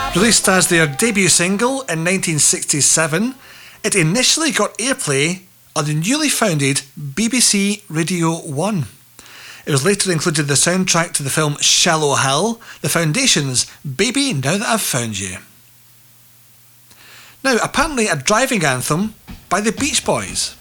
Released as their debut single in 1967, it initially got airplay on the newly founded BBC Radio 1. It was later included in the soundtrack to the film Shallow Hal, The Foundations' Baby Now That I've Found You. Now, apparently a driving anthem by the Beach Boys.